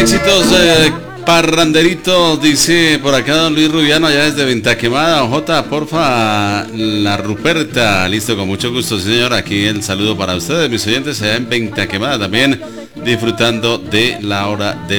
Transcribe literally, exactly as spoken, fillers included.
Éxitos eh, parranderitos, dice por acá don Luis Rubiano, allá desde Venta Quemada. J, porfa, la Ruperta. Listo, con mucho gusto, sí, señor. Aquí el saludo para ustedes, mis oyentes, allá en Venta Quemada también, disfrutando de la hora del